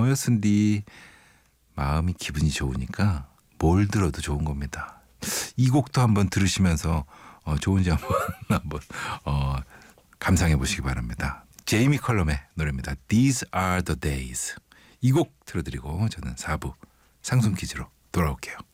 모였은 뒤 마음이 기분이 좋으니까 뭘 들어도 좋은 겁니다. 이 곡도 한번 들으시면서 좋은지 한번 감상해 보시기 바랍니다. 제이미 컬럼의 노래입니다. These are the days. 이 곡 들려드리고 저는 4부 상순 퀴즈로 돌아올게요.